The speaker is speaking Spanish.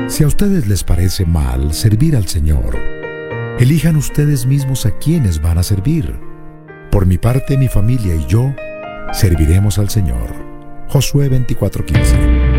Si a ustedes les parece mal servir al Señor, elijan ustedes mismos a quienes van a servir. Por mi parte, mi familia y yo serviremos al Señor. Josué 24:15.